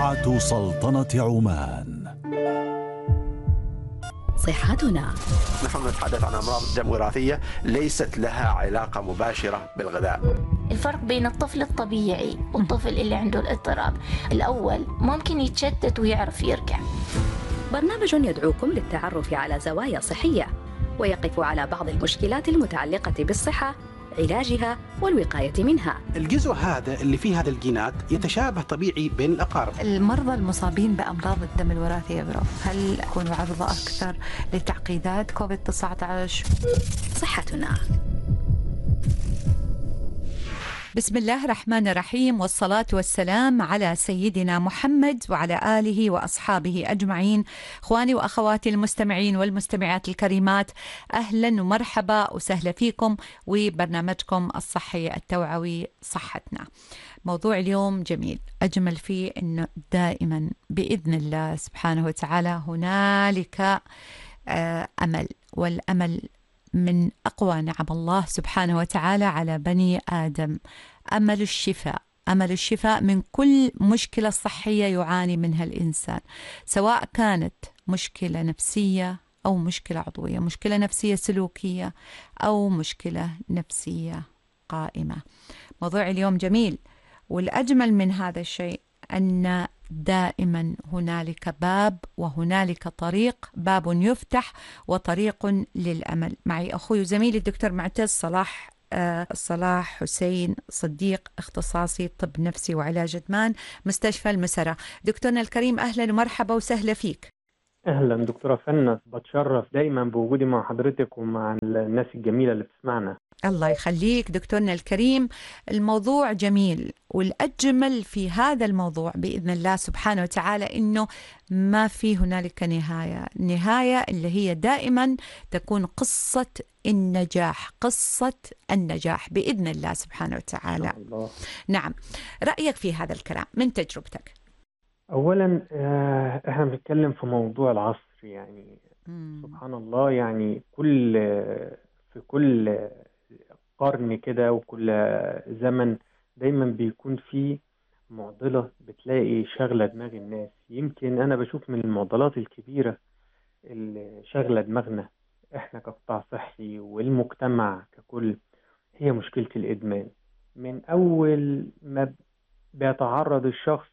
إذاعة سلطنة عمان. صحتنا. نحن نتحدث عن أمراض دم وراثية ليست لها علاقة مباشرة بالغذاء. الفرق بين الطفل الطبيعي والطفل اللي عنده الاضطراب، الأول ممكن يتشتت ويعرف يرجع. برنامج يدعوكم للتعرف على زوايا صحية ويقف على بعض المشكلات المتعلقة بالصحة، علاجها والوقاية منها. الجزء هذا اللي فيه هذا الجينات يتشابه طبيعي بين الأقارب. المرضى المصابين بأمراض الدم الوراثية هل يكونوا عرضة أكثر لتعقيدات كوفيد-19؟ صحتنا. بسم الله الرحمن الرحيم، والصلاة والسلام على سيدنا محمد وعلى آله وأصحابه أجمعين. إخواني وأخواتي المستمعين والمستمعات الكريمات، أهلا ومرحبا وسهلا فيكم وبرنامجكم الصحي التوعوي صحتنا. موضوع اليوم جميل، أجمل فيه أنه دائما بإذن الله سبحانه وتعالى هنالك أمل، والأمل من أقوى نعم الله سبحانه وتعالى على بني آدم. أمل الشفاء، أمل الشفاء من كل مشكلة صحية يعاني منها الإنسان، سواء كانت مشكلة نفسية أو مشكلة عضوية، مشكلة نفسية سلوكية أو مشكلة نفسية قائمة. موضوع اليوم جميل، والأجمل من هذا الشيء أن دائما هنالك باب وهنالك طريق، باب يفتح وطريق للأمل. معي أخوي وزميلي الدكتور معتز صلاح حسين صديق، اختصاصي طب نفسي وعلاج إدمان، مستشفى المسرة. دكتورنا الكريم أهلا ومرحبا وسهلا فيك. أهلا دكتورة فنة، بتشرف دايما بوجودي مع حضرتك ومع الناس الجميلة اللي بتسمعنا. الله يخليك دكتورنا الكريم. الموضوع جميل، والأجمل في هذا الموضوع بإذن الله سبحانه وتعالى إنه ما في هنالك نهاية اللي هي دائما تكون قصة النجاح، قصة النجاح بإذن الله سبحانه وتعالى. الله. نعم، رأيك في هذا الكلام من تجربتك؟ أولا احنا بنتكلم في موضوع العصر، يعني سبحان الله، يعني في كل قرن كده وكل زمن دايما بيكون في معضلة بتلاقي شغلة دماغ الناس. يمكن أنا بشوف من المعضلات الكبيرة اللي شغلة دماغنا احنا كقطاع صحي والمجتمع ككل هي مشكلة الإدمان. من أول ما بيتعرض الشخص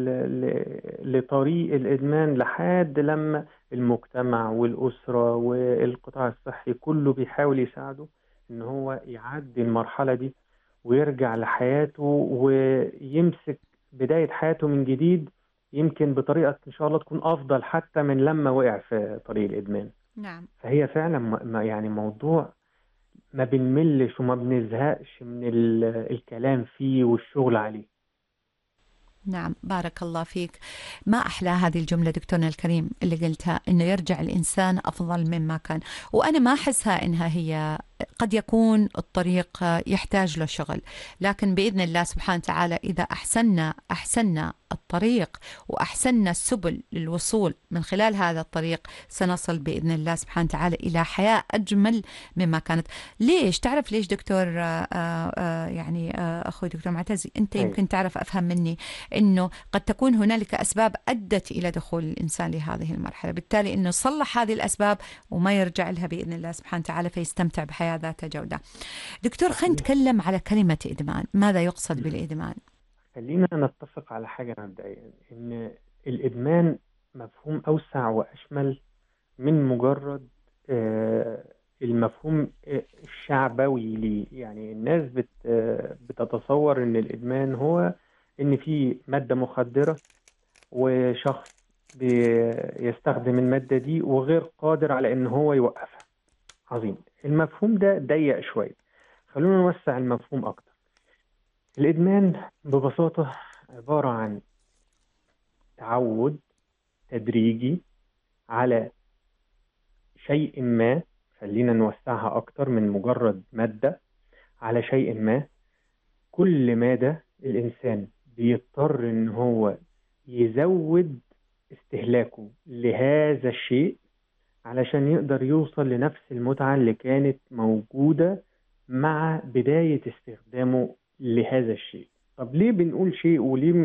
لطريق الإدمان لحد لما المجتمع والأسرة والقطاع الصحي كله بيحاول يساعده إن هو يعدي المرحلة دي ويرجع لحياته ويمسك بداية حياته من جديد، يمكن بطريقة إن شاء الله تكون أفضل حتى من لما وقع في طريق الإدمان. نعم. فهي فعلا يعني موضوع ما بنملش وما بنزهقش من الكلام فيه والشغل عليه. نعم، بارك الله فيك. ما أحلى هذه الجملة دكتورنا الكريم اللي قلتها، إنه يرجع الإنسان أفضل مما كان. وأنا ما أحسها إنها هي، قد يكون الطريق يحتاج له شغل، لكن بإذن الله سبحانه وتعالى إذا أحسننا الطريق وأحسننا السبل للوصول من خلال هذا الطريق سنصل بإذن الله سبحانه وتعالى إلى حياة أجمل مما كانت. ليش؟ تعرف ليش دكتور أخوي دكتور معتز، أنت يمكن تعرف أفهم مني إنه قد تكون هنالك أسباب أدت إلى دخول الإنسان لهذه المرحلة، بالتالي إنه صلح هذه الأسباب وما يرجع لها بإذن الله سبحانه وتعالى فيستمتع بحياة ذات جودة. دكتور، خلينا نتكلم على كلمة إدمان، ماذا يقصد بالإدمان؟ خلينا نتفق على حاجة مبدئيا، إن الإدمان مفهوم أوسع وأشمل من مجرد المفهوم الشعبوي ليه. يعني الناس بتتصور إن الإدمان هو إن في مادة مخدرة وشخص بيستخدم المادة دي وغير قادر على إن هو يوقفها. عظيم، المفهوم ده ضيق شوية، خلونا نوسع المفهوم أكتر. الإدمان ببساطة عبارة عن تعود تدريجي على شيء ما، خلينا نوسعها أكتر من مجرد مادة، على شيء ما. كل مادة الإنسان بيضطر إن هو يزود استهلاكه لهذا الشيء علشان يقدر يوصل لنفس المتعة اللي كانت موجودة مع بداية استخدامه لهذا الشيء. طب ليه بنقول شيء وليه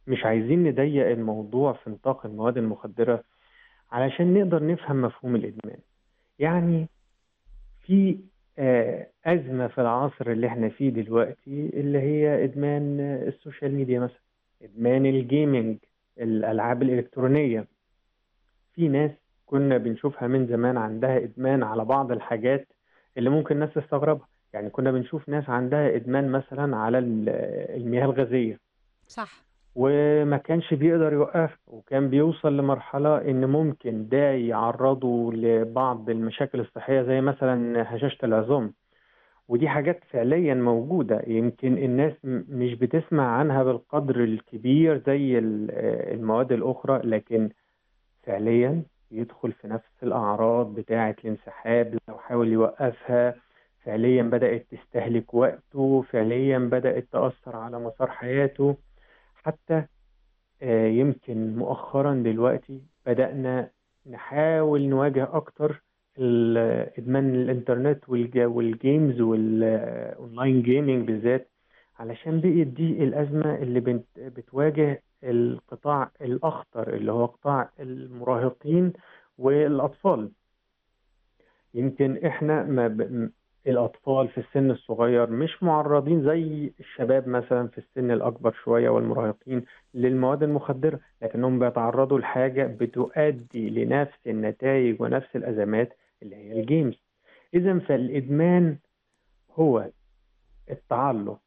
مش عايزين نضيق الموضوع في نطاق المواد المخدرة علشان نقدر نفهم مفهوم الإدمان. يعني في أزمة في العصر اللي احنا فيه دلوقتي، اللي هي إدمان السوشيال ميديا مثلا، إدمان الجيمينج، الألعاب الإلكترونية. في ناس كنا بنشوفها من زمان عندها إدمان على بعض الحاجات اللي ممكن الناس تستغربها. يعني كنا بنشوف ناس عندها إدمان مثلا على المياه الغازية، صح. وما كانش بيقدر يوقف، وكان بيوصل لمرحلة إن ممكن ده يعرضه لبعض المشاكل الصحية زي مثلا هشاشة العظام. ودي حاجات فعليا موجودة، يمكن الناس مش بتسمع عنها بالقدر الكبير زي المواد الأخرى، لكن فعليا يدخل في نفس الأعراض بتاعة الانسحاب لو حاول يوقفها. فعليا بدأت تستهلك وقته، فعليا بدأت تأثر على مسار حياته. حتى يمكن مؤخرا دلوقتي بدأنا نحاول نواجه أكتر إدمان الإنترنت والجيمز والأونلاين جيمينج بالذات، علشان بقيت دي الأزمة اللي بتواجه القطاع الأخطر اللي هو قطاع المراهقين والأطفال. يمكن إحنا الأطفال في السن الصغير مش معرضين زي الشباب مثلا في السن الأكبر شوية والمراهقين للمواد المخدرة، لكنهم بيتعرضوا لحاجة بتؤدي لنفس النتائج ونفس الأزمات اللي هي الجيمز. إذن فالإدمان هو التعلق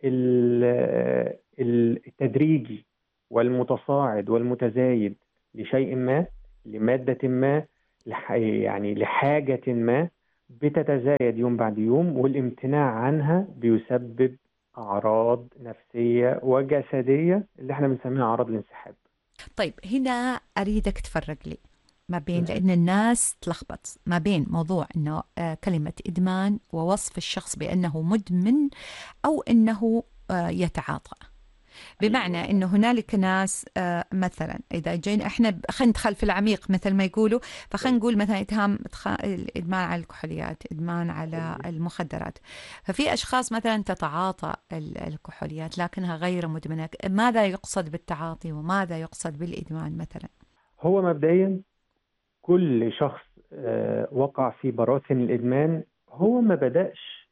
التدريجي والمتصاعد والمتزايد لشيء ما، لمادة ما، يعني لحاجة ما بتتزايد يوم بعد يوم، والامتناع عنها بيسبب أعراض نفسية وجسدية اللي احنا بنسميها أعراض الانسحاب. طيب هنا أريدك تفرق لي ما بين، لأن الناس تلخبط ما بين موضوع أنه كلمة إدمان ووصف الشخص بأنه مدمن أو أنه يتعاطى. بمعنى أنه هنالك ناس مثلا إذا جينا إحنا خلينا ندخل في العميق مثل ما يقولوا، فخلينا نقول مثلا إدمان على الكحوليات، إدمان على المخدرات. ففي أشخاص مثلا تتعاطى الكحوليات لكنها غير مدمنة. ماذا يقصد بالتعاطي وماذا يقصد بالإدمان مثلا؟ هو مبدئيا كل شخص وقع في براثن الإدمان هو ما بدأش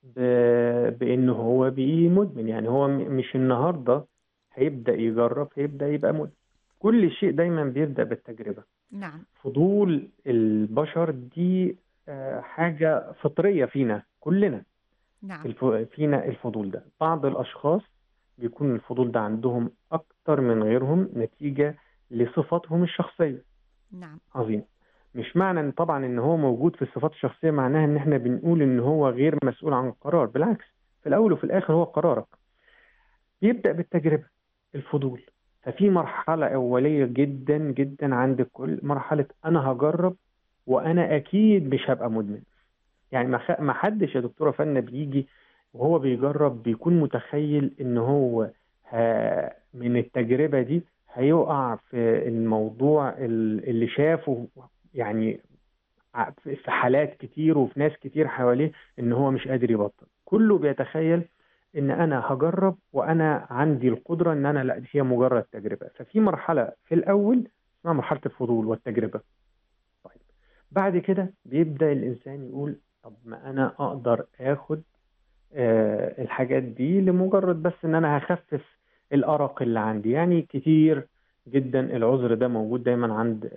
بأنه هو بقى مدمن. يعني هو مش النهاردة هيبدأ يجرب هيبدأ يبقى مدمن. كل شيء دايما بيبدأ بالتجربة. نعم. فضول البشر دي حاجة فطرية فينا كلنا. نعم. فينا الفضول ده. بعض الأشخاص بيكون الفضول ده عندهم أكتر من غيرهم نتيجة لصفاتهم الشخصية. نعم. عظيم. مش معنى ان طبعا ان هو موجود في الصفات الشخصية معناها ان احنا بنقول ان هو غير مسؤول عن القرار. بالعكس، في الاول وفي الاخر هو قرارك. بيبدأ بالتجربة، الفضول. ففي مرحلة أولية جدا جدا عند الكل، مرحلة أنا هجرب وأنا أكيد مش هبقى مدمن. يعني ما حدش يا دكتورة فن بيجي وهو بيجرب بيكون متخيل ان هو من التجربة دي هيقع في الموضوع اللي شافه، يعني في حالات كتير وفي ناس كتير حواليه، ان هو مش قادر يبطل. كله بيتخيل ان انا هجرب وانا عندي القدرة ان انا، لا، دي هي مجرد تجربة. ففي مرحلة في الاول اسمها مرحلة الفضول والتجربة. طيب بعد كده بيبدأ الانسان يقول طب ما انا اقدر اخد الحاجات دي لمجرد بس ان انا هخفف الارق اللي عندي. يعني كتير جدا العذر ده موجود دايما عند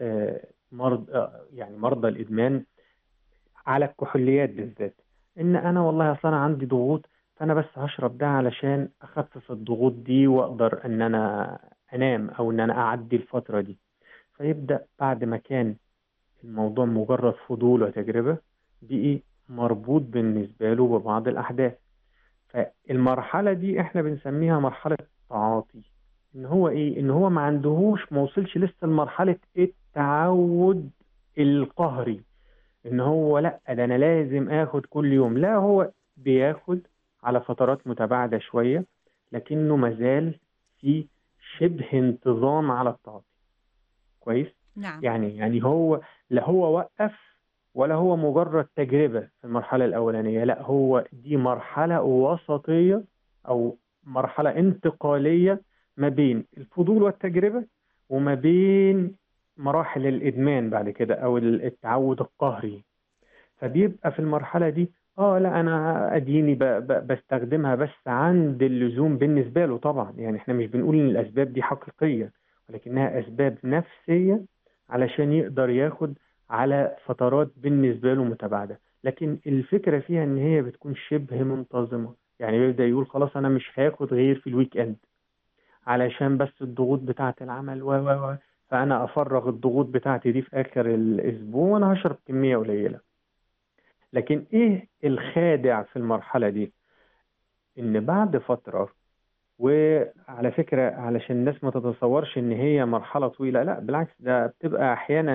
يعني مرضى الادمان على الكحوليات بالذات، ان انا والله اصلا انا عندي ضغوط، فانا بس هشرب ده علشان اخفف الضغوط دي واقدر ان انا انام او ان انا اعدي الفترة دي. فيبدأ بعد ما كان الموضوع مجرد فضول وتجربة بقي مربوط بالنسبة له ببعض الأحداث. فالمرحلة دي احنا بنسميها مرحلة تعاطي. ان هو ايه؟ ان هو ما عندهوش، ما وصلش لسه لمرحلة التعود القهري، ان هو لا ده انا لازم اخد كل يوم. لا، هو بياخد على فترات متباعدة شوية، لكنه مازال في شبه انتظام على التعاطي. كويس؟ نعم. يعني هو لا هو وقف ولا هو مجرد تجربة في المرحلة الأولانية. لا، هو دي مرحلة وسطية أو مرحلة انتقالية ما بين الفضول والتجربة وما بين مراحل الإدمان بعد كده أو التعود القهري. فبيبقى في المرحلة دي لا أنا أديني بستخدمها بس عند اللزوم بالنسبة له طبعا. يعني احنا مش بنقول إن الأسباب دي حقيقية، ولكنها أسباب نفسية علشان يقدر ياخد على فترات بالنسبة له متباعدة. لكن الفكرة فيها إن هي بتكون شبه منتظمة. يعني بيبدأ يقول خلاص أنا مش هاخد غير في الويك إند علشان بس الضغوط بتاعة العمل فأنا أفرغ الضغوط بتاعتي دي في آخر الأسبوع وأنا هشرب كمية قليلة. لكن إيه الخادع في المرحلة دي؟ إن بعد فترة، وعلى فكرة علشان الناس ما تتصورش إن هي مرحلة طويلة، لا بالعكس، ده بتبقى أحيانا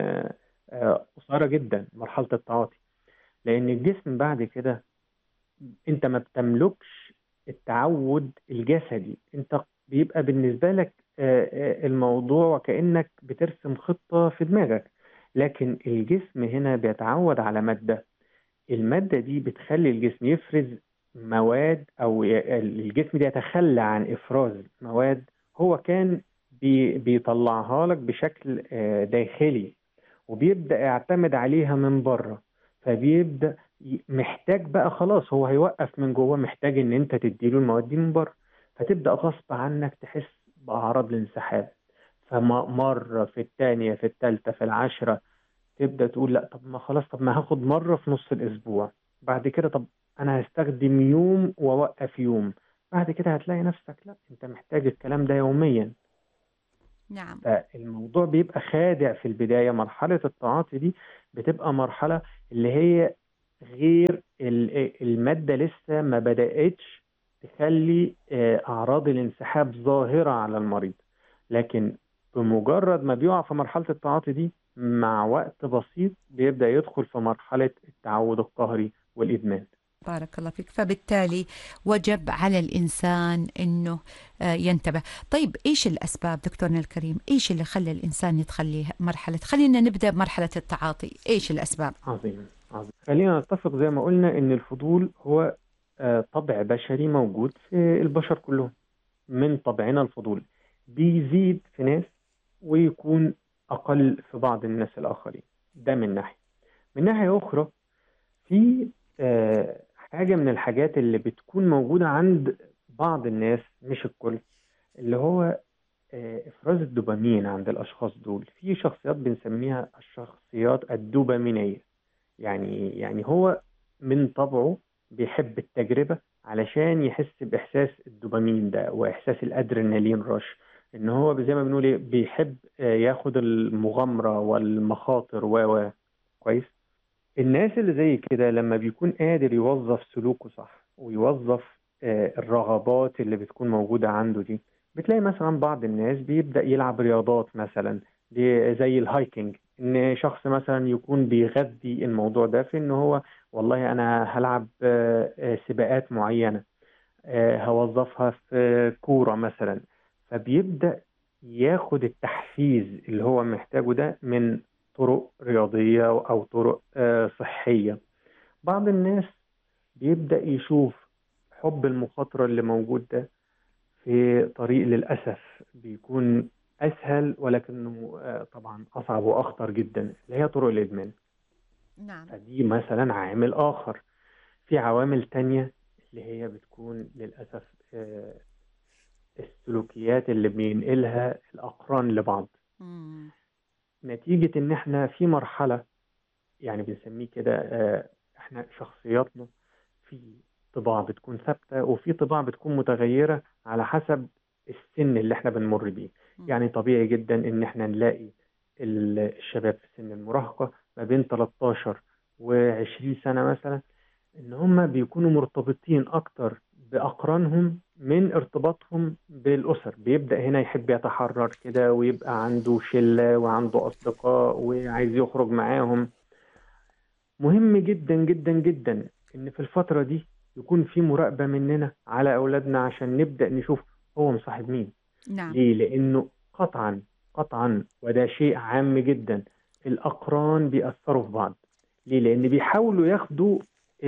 قصيرة جدا مرحلة التعاطي. لأن الجسم بعد كده أنت ما بتملكش التعود الجسدي. أنت بيبقى بالنسبة لك الموضوع وكأنك بترسم خطة في دماغك، لكن الجسم هنا بيتعود على مادة. المادة دي بتخلي الجسم يفرز مواد، أو الجسم ده يتخلى عن إفراز مواد هو كان بيطلعها لك بشكل داخلي، وبيبدأ يعتمد عليها من بره. فبيبدأ محتاج بقى خلاص، هو هيوقف من جوه، محتاج ان انت تديله المواد دي من بره. فتبدأ غصب عنك تحس بأعراض الانسحاب. فمرة، في الثانية، في الثالثة، في العشرة، تبدأ تقول لا طب ما خلاص، طب ما هاخد مرة في نص الأسبوع، بعد كده طب أنا هستخدم يوم وأوقف يوم، بعد كده هتلاقي نفسك لا أنت محتاج الكلام ده يوميا. نعم. فالموضوع بيبقى خادع في البداية. مرحلة التعاطي دي بتبقى مرحلة اللي هي غير المادة لسه ما بدأتش تخلي أعراض الانسحاب ظاهرة على المريض، لكن بمجرد ما بيقع في مرحلة التعاطي دي مع وقت بسيط بيبدأ يدخل في مرحلة التعود القهري والإدمان. بارك الله فيك. فبالتالي وجب على الإنسان أنه ينتبه. طيب إيش الأسباب دكتورنا الكريم؟ إيش اللي خلى الإنسان يدخل مرحلة، خلينا نبدأ بمرحلة التعاطي، إيش الأسباب؟ عظيم. خلينا نتفق زي ما قلنا أن الفضول هو طبع بشري موجود في البشر كلهم. من طبعنا الفضول بيزيد في ناس ويكون أقل في بعض الناس الآخرين. ده من ناحية. من ناحية أخرى، في حاجة من الحاجات اللي بتكون موجودة عند بعض الناس مش الكل، اللي هو إفراز الدوبامين عند الأشخاص دول. في شخصيات بنسميها الشخصيات الدوبامينية. يعني هو من طبعه بيحب التجربة علشان يحس بإحساس الدوبامين ده وإحساس الأدرينالين رش. إن هو زي ما بنقول بيحب ياخد المغامرة والمخاطر كويس. الناس اللي زي كده لما بيكون قادر يوظف سلوكه صح ويوظف الرغبات اللي بتكون موجودة عنده دي، بتلاقي مثلا بعض الناس بيبدأ يلعب رياضات مثلا زي الهايكنج. ان شخص مثلا يكون بيغذي الموضوع ده في ان هو والله انا هلعب سباقات معينة، هوظفها في كورة مثلا. فبيبدأ ياخد التحفيز اللي هو محتاجه ده من طرق رياضية أو طرق صحية. بعض الناس بيبدأ يشوف حب المخاطرة اللي موجود ده في طريق للأسف بيكون أسهل، ولكنه طبعا أصعب وأخطر جدا، اللي هي طرق الإدمان. نعم. فدي مثلا عامل آخر. في عوامل تانية اللي هي بتكون للأسف السلوكيات اللي بينقلها الأقران لبعض. نتيجة إن إحنا في مرحلة يعني بنسميه كده إحنا شخصياتنا في طباع بتكون ثابتة وفي طباع بتكون متغيرة على حسب السن اللي إحنا بنمر بيه. يعني طبيعي جدا إن إحنا نلاقي الشباب في سن المراهقة ما بين 13 و20 سنة مثلا، إن هم بيكونوا مرتبطين أكتر بأقرانهم من ارتباطهم بالأسر. بيبدأ هنا يحب يتحرر كده ويبقى عنده شلة وعنده أصدقاء وعايز يخرج معاهم. مهم جدا جدا جدا إن في الفترة دي يكون في مراقبة مننا على أولادنا عشان نبدأ نشوف هو مصاحب مين. نعم. ليه؟ لأنه قطعا وده شيء عام جدا، الأقران بيأثروا في بعض. ليه؟ لأن بيحاولوا ياخدوا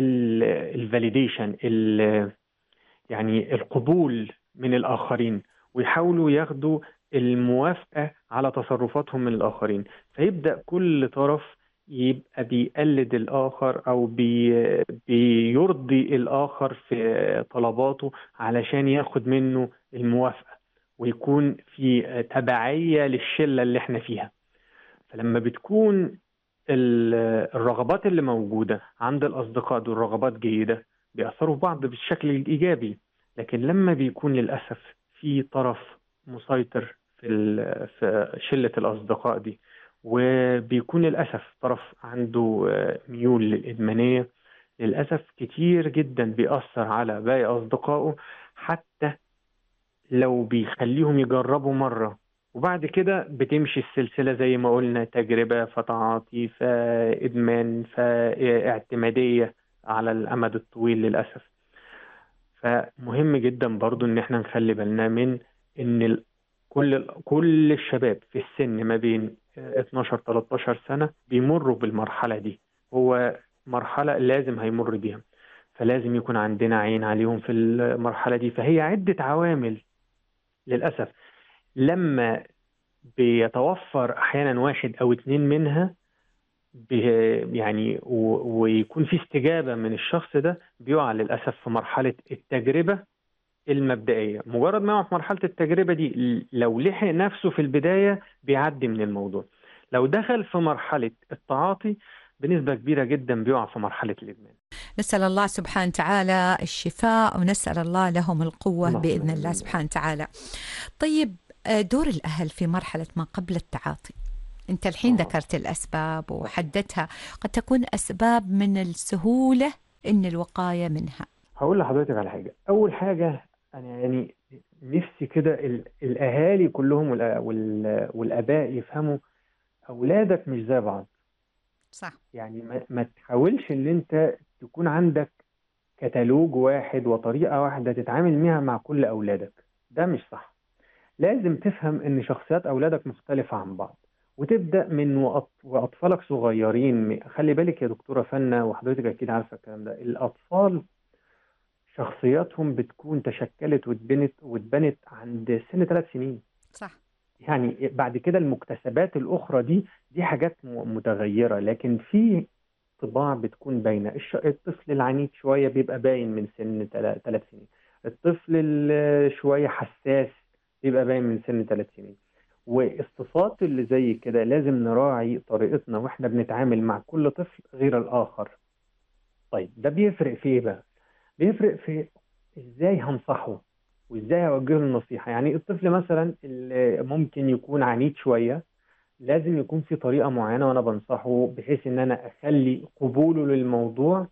الفاليديشن، يعني القبول من الآخرين، ويحاولوا ياخدوا الموافقة على تصرفاتهم من الآخرين. فيبدأ كل طرف يبقى بيقلد الآخر أو بيرضي الآخر في طلباته علشان ياخد منه الموافقة، ويكون في تبعية للشلة اللي احنا فيها. فلما بتكون الرغبات اللي موجودة عند الأصدقاء دول رغبات جيدة، بيأثروا في بعض بالشكل الإيجابي. لكن لما بيكون للأسف في طرف مسيطر في شلة الأصدقاء دي، وبيكون للأسف طرف عنده ميول للإدمانية، للأسف كتير جدا بيأثر على باقي أصدقائه، حتى لو بيخليهم يجربوا مرة وبعد كده بتمشي السلسلة زي ما قلنا، تجربة فتعاطي فإدمان فاعتمادية على الأمد الطويل للأسف. فمهم جدا برضو إن احنا نخلي بالنا من إن كل الشباب في السن ما بين 12-13 سنة بيمروا بالمرحلة دي، هو مرحلة لازم هيمر بيها، فلازم يكون عندنا عين عليهم في المرحلة دي. فهي عدة عوامل للأسف، لما بيتوفر أحيانا واحد أو اتنين منها يعني ويكون في استجابة من الشخص ده، بيقع للأسف في مرحلة التجربة المبدئية. مجرد ما يقع في مرحلة التجربة دي، لو لحق نفسه في البداية بيعدي من الموضوع. لو دخل في مرحلة التعاطي بنسبة كبيرة جدا بيقع في مرحلة الإدمان. نسأل الله سبحانه وتعالى الشفاء، ونسأل الله لهم القوة بإذن الله سبحانه وتعالى. طيب، دور الأهل في مرحلة ما قبل التعاطي. أنت الحين ذكرت الأسباب وحددتها، قد تكون أسباب من السهولة إن الوقاية منها. هقول لحضرتك على حاجة. أول حاجة أنا يعني نفسي كده الأهالي كلهم والآباء يفهموا أولادك مش زي بعض. صح. يعني ما تحاولش إن أنت تكون عندك كتالوج واحد وطريقة واحدة تتعامل بيها مع كل أولادك، ده مش صح. لازم تفهم إن شخصيات أولادك مختلفة عن بعض، وتبدأ من وأطفالك صغيرين. خلي بالك يا دكتورة فنة، وحضرتك أكيد عارفة الكلام ده، الأطفال شخصياتهم بتكون تشكلت واتبنت عند سن 3 سنين. صح. يعني بعد كده المكتسبات الأخرى دي حاجات متغيرة، لكن في طباع بتكون باينة. الطفل العنيد شوية بيبقى باين من سن 3 سنين، الطفل شوية حساس بيبقى باين من سن 3 سنين. والصفات اللي زي كده لازم نراعي طريقتنا واحنا بنتعامل مع كل طفل غير الآخر. طيب ده بيفرق في ايه بقى؟ بيفرق في ازاي هنصحه وازاي اوجهه النصيحة. يعني الطفل مثلا اللي ممكن يكون عنيد شوية، لازم يكون في طريقة معينة وانا بنصحه، بحيث ان انا اخلي قبوله للموضوع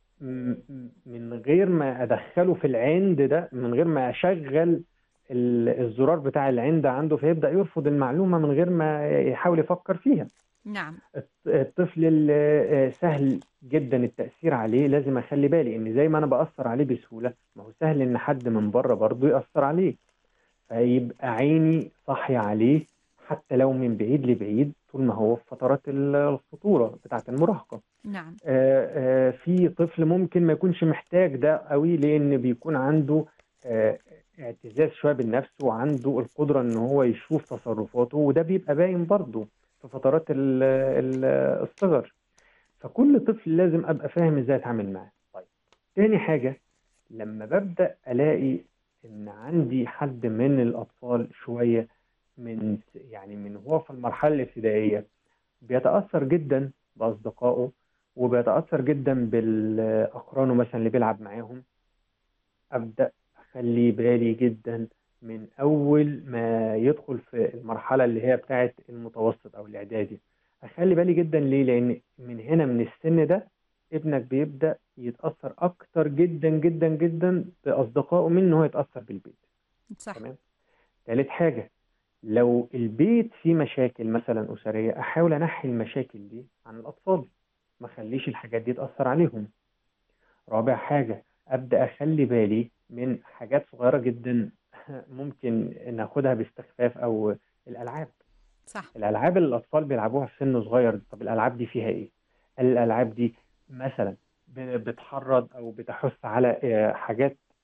من غير ما ادخله في العند ده، من غير ما اشغل الزرار بتاع العند عنده فيبدأ يرفض المعلومة من غير ما يحاول يفكر فيها. نعم. الطفل اللي سهل جدا التأثير عليه، لازم اخلي بالي ان زي ما انا بأثر عليه بسهولة، ما هو سهل ان حد من بره برضه يأثر عليه، فيبقى عيني صاحية عليه حتى لو من بعيد لبعيد، طول ما هو في فترات الخطورة بتاعة المراهقة. نعم. في طفل ممكن ما يكونش محتاج ده قوي، لأن بيكون عنده اعتزاز شوية بالنفس، وعنده القدرة ان هو يشوف تصرفاته، وده بيبقى باين برضه في فترات الصغر. فكل طفل لازم ابقى فاهم ازاي اتعامل معاه. طيب، تاني حاجة، لما ببدأ الاقي ان عندي حد من الاطفال شوية من هو في المرحلة الابتدائية بيتأثر جدا بأصدقائه، وبيتأثر جدا بالأقرانه مثلا اللي بيلعب معاهم، أبدأ أخلي بالي جدا من أول ما يدخل في المرحلة اللي هي بتاعت المتوسط أو الإعدادي. أخلي بالي جدا ليه؟ لأن من هنا من السن ده ابنك بيبدأ يتأثر أكتر جدا جدا جدا بأصدقائه من إنه يتأثر بالبيت. صح. تمام. ثالث حاجة، لو البيت فيه مشاكل مثلا أسرية، أحاول أنحي المشاكل دي عن الأطفال، ما خليش الحاجات دي تأثر عليهم. رابع حاجة، أبدأ أخلي بالي من حاجات صغيرة جدا ممكن ناخدها باستخفاف، أو الألعاب. صح. الألعاب اللي الأطفال بيلعبوها في سن صغير، طب الألعاب دي فيها إيه؟ الألعاب دي مثلا بتحرض أو بتحث على حاجات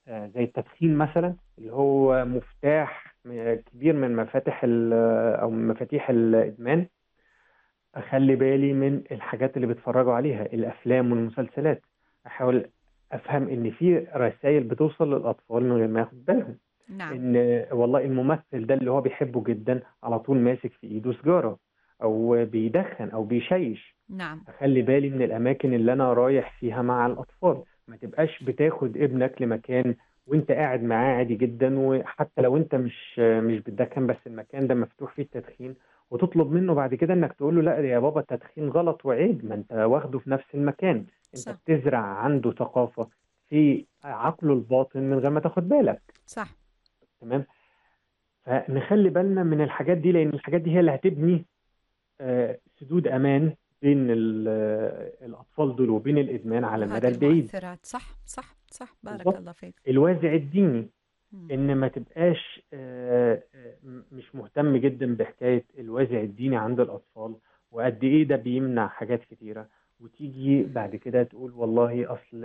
زي التدخين مثلا، اللي هو مفتاح كبير من مفاتيح أو من مفاتيح الإدمان. أخلي بالي من الحاجات اللي بيتفرجوا عليها، الأفلام والمسلسلات. أحاول أفهم إن في رسائل بتوصل للأطفال من غير ما ياخد بالهم. نعم. إن والله الممثل ده اللي هو بيحبه جدا على طول ماسك في إيده سجارة، أو بيدخن أو بيشيش. نعم. أخلي بالي من الأماكن اللي أنا رايح فيها مع الأطفال. ما تبقاش بتاخد ابنك لمكان وانت قاعد معاه عادي جدا، وحتى لو انت مش بتدخن بس المكان ده مفتوح فيه التدخين، وتطلب منه بعد كده انك تقول له لا يا بابا التدخين غلط وعيب، ما انت واخده في نفس المكان. انت صح. بتزرع عنده ثقافة في عقله الباطن من غير ما تاخد بالك. صح. تمام. فنخلي بالنا من الحاجات دي، لان الحاجات دي هي اللي هتبني سدود امان بين الاطفال دول وبين الادمان على المدى وهذه البعيد. المؤثرات. صح صح صح، بارك بالظبط. الله فيك. الوازع الديني، مم. ان ما تبقاش مش مهتم جدا بحكاية الوازع الديني عند الاطفال، وقد ايه ده بيمنع حاجات كتيرة، وتيجي بعد كده تقول والله اصل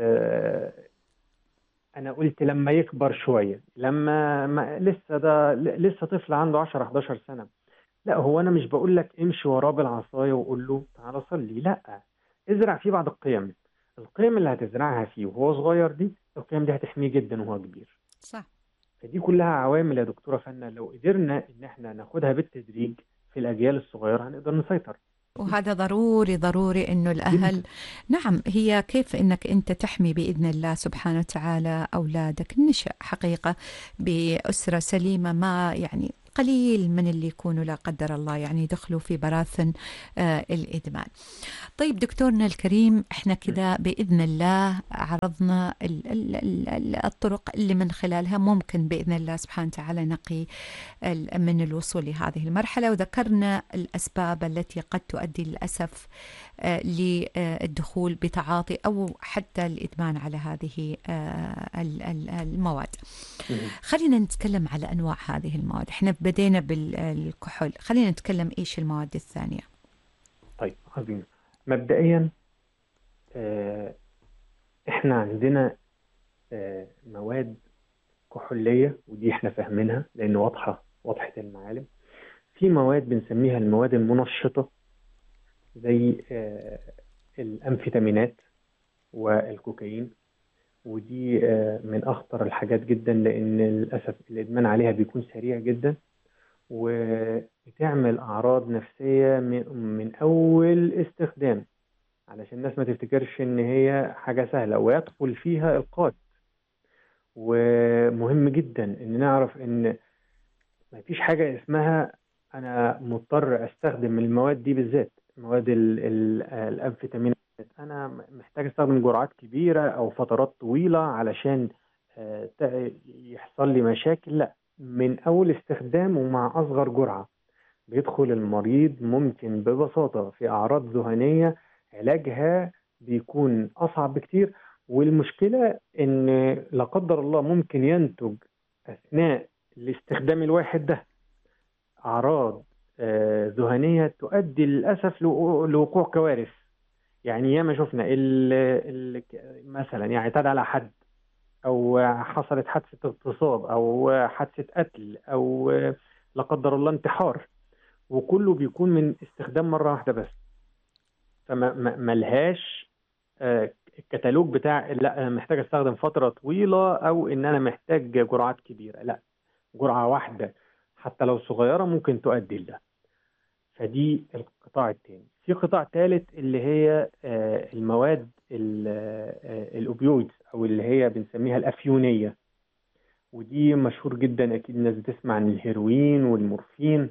انا قلت لما يكبر شوية، لما لسه ده لسه طفل عنده 10 11 سنة. لا، هو انا مش بقول لك امشي وراه بالعصاية وقول له تعالى صلي، لا. ازرع فيه بعض القيم. القيم اللي هتزرعها فيه وهو صغير دي، القيم دي هتحميه جدا وهو كبير. صح. فدي كلها عوامل يا دكتورة فنا، لو قدرنا ان احنا ناخدها بالتدريج في الاجيال الصغيرة هنقدر نسيطر. وهذا ضروري ضروري انه الاهل. جدا. نعم، هي كيف انك انت تحمي باذن الله سبحانه وتعالى اولادك النشأ حقيقه باسره سليمه، ما يعني قليل من اللي يكونوا لا قدر الله يعني يدخلوا في براثن الادمان. طيب دكتورنا الكريم، احنا كذا بإذن الله عرضنا الطرق اللي من خلالها ممكن بإذن الله سبحانه وتعالى نقي من الوصول لهذه المرحلة، وذكرنا الأسباب التي قد تؤدي للأسف للدخول بتعاطي أو حتى الإدمان على هذه المواد. خلينا نتكلم على أنواع هذه المواد. احنا بدينا بالكحول، خلينا نتكلم إيش المواد الثانية. طيب عظيم. مبدئيا احنا عندنا مواد كحولية، ودي احنا فاهمينها لأن واضحة المعالم. في مواد بنسميها المواد المنشطة زي الأمفيتامينات والكوكايين، ودي من أخطر الحاجات جدا، لأن للأسف الإدمان عليها بيكون سريع جدا، وبتعمل أعراض نفسية من أول استخدام، علشان الناس ما تفتكرش إن هي حاجة سهلة ويدخل فيها القات. ومهم جدا إن نعرف إن ما فيش حاجة اسمها أنا مضطر أستخدم المواد دي بالذات، مواد الأمفيتامينات أنا محتاج أستخدم جرعات كبيرة أو فترات طويلة علشان يحصل لي مشاكل. لا، من أول استخدام ومع أصغر جرعة بيدخل المريض ممكن ببساطة في أعراض ذهنية علاجها بيكون أصعب بكتير. والمشكلة إن لا قدر الله ممكن ينتج أثناء الاستخدام الواحد ده أعراض ذهنية تؤدي للأسف لوقوع كوارث. يعني ياما شفنا مثلا يعني اعتدى على حد، أو حصلت حادثة اغتصاب، أو حادثة قتل، أو لا قدر الله انتحار، وكله بيكون من استخدام مرة واحدة بس. فما ملهاش الكتالوج بتاع لا أنا محتاج استخدم فترة طويلة أو إن أنا محتاج جرعات كبيرة. لا، جرعة واحدة حتى لو صغيرة ممكن تؤدي لده. فدي القطاع الثاني. في قطاع ثالث اللي هي المواد الأوبيويدز، أو اللي هي بنسميها الأفيونية، ودي مشهور جدا، أكيد الناس بتسمع عن الهيروين والمورفين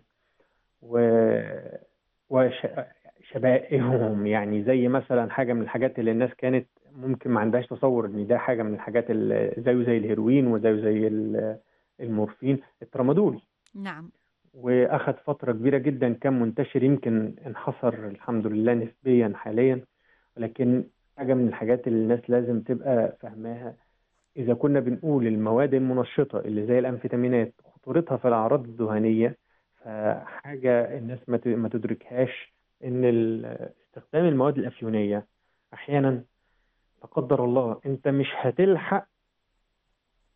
وشبائههم. يعني زي مثلا حاجة من الحاجات اللي الناس كانت ممكن ما عندهاش تصور ان ده حاجة من الحاجات اللي زي الهيروين وزيه زي المورفين، الترامادول. نعم. واخد فترة كبيرة جدا كان منتشر، يمكن انحصر الحمد لله نسبيا حاليا. ولكن حاجة من الحاجات اللي الناس لازم تبقى فهماها، إذا كنا بنقول المواد المنشطة اللي زي الأمفيتامينات خطورتها في الأعراض الذهنية، فحاجة الناس ما تدركهاش إن استخدام المواد الأفيونية أحيانا لا قدر الله أنت مش هتلحق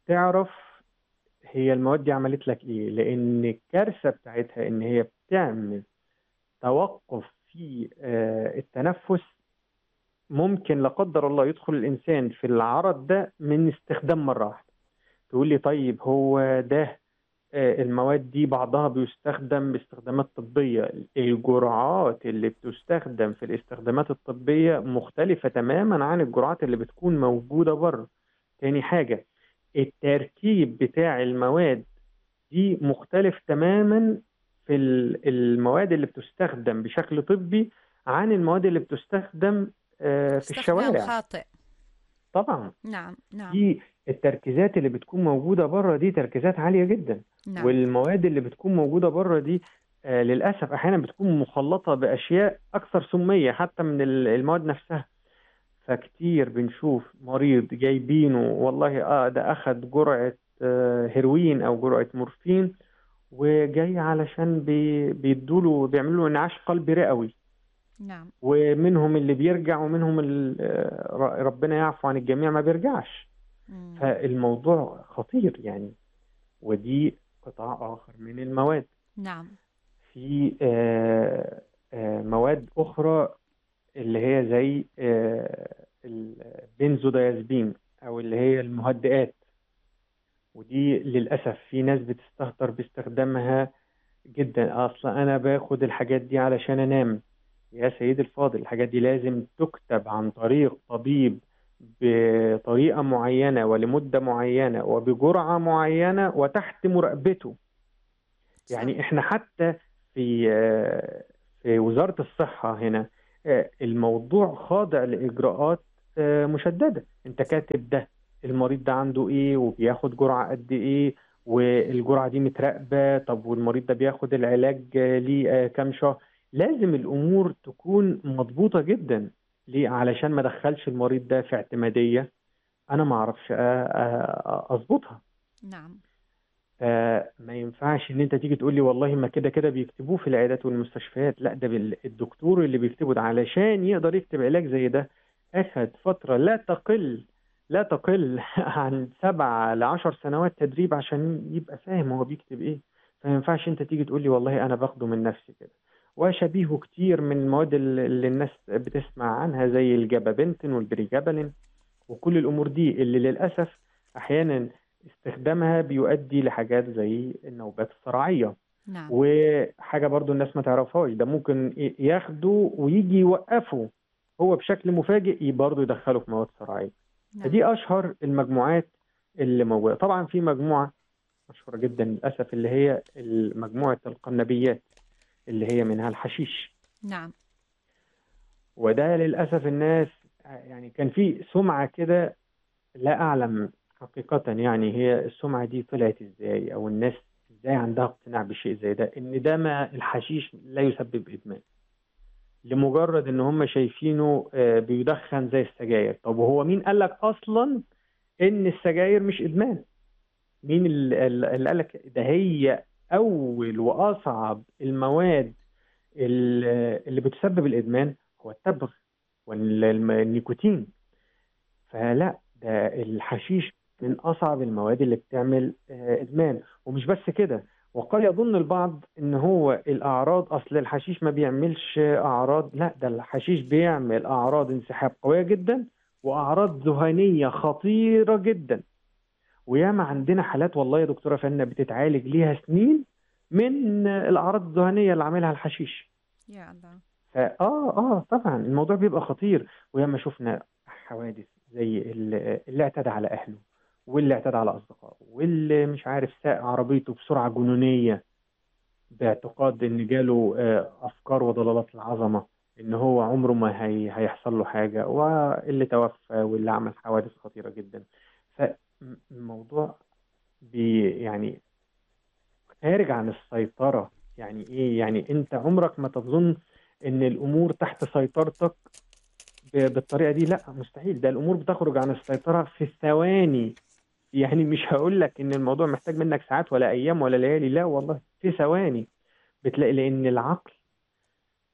تعرف هي المواد دي عملت لك ايه، لان الكارثة بتاعتها ان هي بتعمل توقف في التنفس. ممكن لا قدر الله يدخل الانسان في العرض ده من استخدام مرة واحدة. تقول لي طيب هو ده المواد دي بعضها بيستخدم باستخدامات طبية، الجرعات اللي بتستخدم في الاستخدامات الطبية مختلفة تماما عن الجرعات اللي بتكون موجودة بره. تاني حاجة، التركيب بتاع المواد دي مختلف تماما في المواد اللي بتستخدم بشكل طبي عن المواد اللي بتستخدم في استخدام الشوارع. خاطئ. طبعا نعم نعم دي التركيزات اللي بتكون موجودة بره دي تركيزات عالية جدا. نعم. والمواد اللي بتكون موجودة بره دي للأسف أحيانا بتكون مخلطة بأشياء أكثر سمية حتى من المواد نفسها. فكتير بنشوف مريض جايبينه والله ده أخد جرعة هيروين أو جرعة مورفين، وجاي علشان بيدوله بيعملوا انعاش قلبي رئوي. نعم. ومنهم اللي بيرجع ومنهم ربنا يعفو عن الجميع ما بيرجعش. فالموضوع خطير يعني. ودي قطاع آخر من المواد. نعم. في مواد أخرى اللي هي زي البنزوديازبين أو اللي هي المهدئات، ودي للأسف في ناس بتستهتر باستخدامها جدا. أصلا أنا باخد الحاجات دي علشان أنام. يا سيدي الفاضل، الحاجات دي لازم تكتب عن طريق طبيب بطريقة معينة ولمدة معينة وبجرعة معينة وتحت مراقبته. يعني احنا حتى في وزارة الصحة هنا الموضوع خاضع لإجراءات مشددة. انت كاتب ده المريض ده عنده ايه وبياخد جرعة قد ايه والجرعة دي متراقبة. طب والمريض ده بياخد العلاج ليه كام شهر. لازم الأمور تكون مضبوطة جدا. ليه؟ علشان ما دخلش المريض ده في اعتمادية أنا ما أعرفش أضبطها. نعم. ما ينفعش إن أنت تيجي تقول لي والله ما كده كده بيكتبوه في العيادات والمستشفيات. لا، ده الدكتور اللي بيكتبه ده علشان يقدر يكتب علاج زي ده أخد فترة لا تقل عن 7 ل 10 سنوات تدريب عشان يبقى فاهم هو بيكتب إيه. فما ينفعش أنت تيجي تقول لي والله أنا باخده من نفسي كده. وشبيهه كتير من المواد اللي الناس بتسمع عنها زي الجابابنتين والبريجابالين وكل الأمور دي اللي للأسف أحيانا استخدامها بيؤدي لحاجات زي النوبات الصرعية. نعم. وحاجة برضو الناس ما تعرفهاش، ده ممكن ياخده ويجي يوقفه هو بشكل مفاجئ برضو يدخله في مواد صرعية. نعم. فدي أشهر المجموعات اللي موجودة. طبعا في مجموعة مشهورة جدا للأسف اللي هي مجموعة القنبيات اللي هي منها الحشيش. نعم. وده للأسف الناس يعني كان في سمعة كده لا أعلم حقيقة يعني هي السمعة دي طلعت إزاي أو الناس إزاي عندها اقتناع بشيء زي ده إن ده ما الحشيش لا يسبب إدمان لمجرد إن هم شايفينه بيدخن زي السجاير. طب وهو مين قال لك أصلا إن السجاير مش إدمان؟ مين اللي قال لك ده؟ هي أول وأصعب المواد اللي بتسبب الإدمان هو التبغ والنيكوتين. فلا، ده الحشيش من أصعب المواد اللي بتعمل إدمان. ومش بس كده، وقد يظن البعض إن هو الأعراض أصل الحشيش ما بيعملش أعراض. لا، ده الحشيش بيعمل أعراض انسحاب قوية جدا وأعراض ذهانية خطيرة جدا. وياما عندنا حالات والله يا دكتورة فنة بتتعالج ليها سنين من الأعراض الذهانية اللي عاملها الحشيش. يا الله. طبعا الموضوع بيبقى خطير. وياما شفنا حوادث زي اللي اعتدى على أهله واللي اعتدى على أصدقائه واللي مش عارف ساق عربيته بسرعة جنونية باعتقاد إن جاله أفكار وضلالات العظمة إن هو عمره ما هيحصل له حاجة، واللي توفى واللي عمل حوادث خطيرة جدا. فالموضوع يعني خارج عن السيطرة. يعني إيه؟ يعني أنت عمرك ما تظن إن الأمور تحت سيطرتك بالطريقة دي. لا، مستحيل. ده الأمور بتخرج عن السيطرة في ثواني. يعني مش هقول لك إن الموضوع محتاج منك ساعات ولا أيام ولا ليالي، لا والله في ثواني بتلاقي. لأن العقل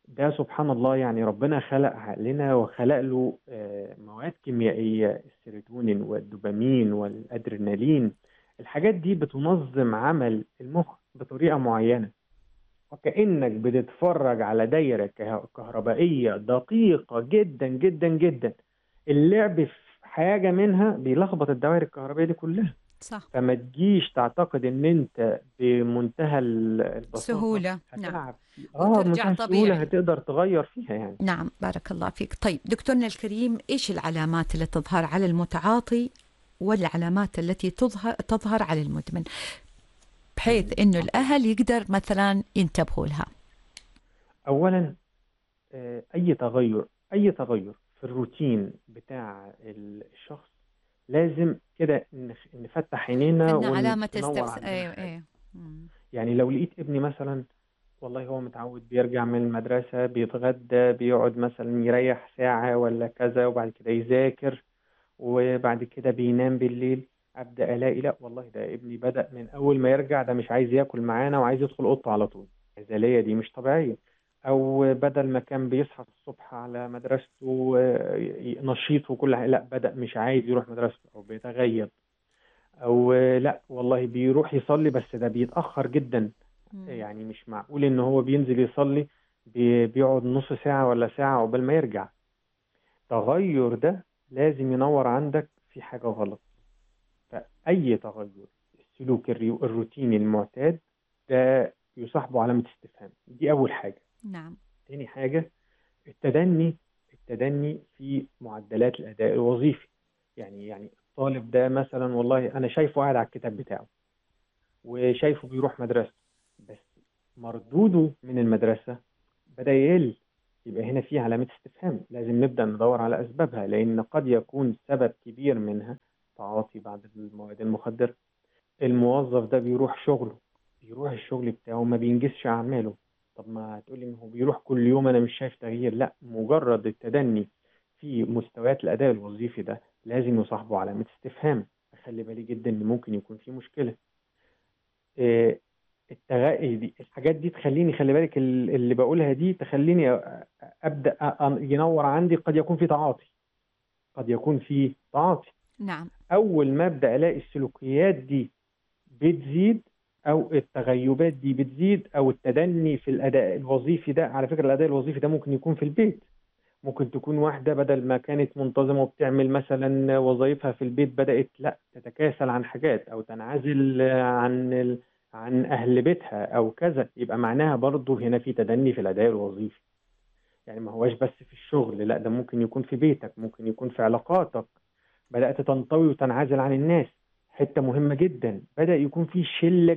ده سبحان الله، يعني ربنا خلق عقلنا وخلق له مواد كيميائية، السيروتونين والدوبامين والأدرينالين. الحاجات دي بتنظم عمل المخ بطريقة معينة، وكأنك بتتفرج على دايرة كهربائية دقيقة جدا جدا جدا. اللعب في حاجة منها بيلخبط الدوائر الكهربائية دي كلها. صح. فما تجيش تعتقد ان انت بمنتهى البساطة سهولة. نعم. هتلعب وترجع بمنتهى السهولة طبيعي. هتقدر تغير فيها يعني. نعم، بارك الله فيك. طيب دكتورنا الكريم، إيش العلامات اللي تظهر على المتعاطي والعلامات التي تظهر على المدمن، بحيث إنه الأهل يقدر مثلا ينتبهوا لها؟ اولا اي تغير في الروتين بتاع الشخص لازم كده نفتح عينينا إن علامة وننور استفسار. عندنا أيوة حاجة. أيوة. يعني لو لقيت ابني مثلا، والله هو متعود بيرجع من المدرسة بيتغدى بيقعد مثلا يريح ساعة ولا كذا وبعد كده يذاكر وبعد كده بينام بالليل، أبدأ ألاقي لا والله ده ابني بدأ من أول ما يرجع ده مش عايز ياكل معانا وعايز يدخل أوضته على طول. العزلية دي مش طبيعية. أو بدل ما كان بيصحى الصبح على مدرسته نشيط وكل حاجة، لا بدأ مش عايز يروح مدرسته أو بيتغيب. أو لا والله بيروح يصلي بس ده بيتأخر جدا. يعني مش معقول ان هو بينزل يصلي بيقعد نص ساعة ولا ساعة عقبال ما يرجع. تغير ده لازم ينور عندك في حاجة غلط. فأي تغير السلوك الروتيني المعتاد ده يصاحبه علامة استفهام. دي أول حاجة. نعم. تاني حاجة التدني في معدلات الأداء الوظيفي. يعني الطالب ده مثلا والله أنا شايفه قاعد على الكتاب بتاعه وشايفه بيروح مدرسة، بس مردوده من المدرسة بدأ يقل. يبقى هنا في علامة استفهام، لازم نبدأ ندور على أسبابها، لأن قد يكون سبب كبير منها تعاطي بعض المواد المخدرة. الموظف ده بيروح الشغل بتاعه ما بينجزش أعماله. طب ما هتقولي إن هو بيروح كل يوم أنا مش شايف تغيير. لا، مجرد التدني في مستويات الأداء الوظيفي ده لازم يصاحبه علامة استفهام. أخلي بالي جدا إن ممكن يكون في مشكلة. دي الحاجات دي تخليني، خلي بالك اللي بقولها دي تخليني أبدأ ينور عندي قد يكون في تعاطي. نعم. أول ما أبدأ ألاقي السلوكيات دي بتزيد أو التغيبات دي بتزيد أو التدني في الأداء الوظيفي ده. على فكرة الأداء الوظيفي ده ممكن يكون في البيت. ممكن تكون واحدة بدل ما كانت منتظمة وبتعمل مثلا وظائفها في البيت بدأت لا تتكاسل عن حاجات أو تنعزل عن أهل بيتها أو كذا. يبقى معناها برضو هنا في تدني في الأداء الوظيفي. يعني ما هواش بس في الشغل، لا ده ممكن يكون في بيتك، ممكن يكون في علاقاتك. بدأت تنطوي وتنعزل عن الناس. حتة مهمة جدا، بدأ يكون في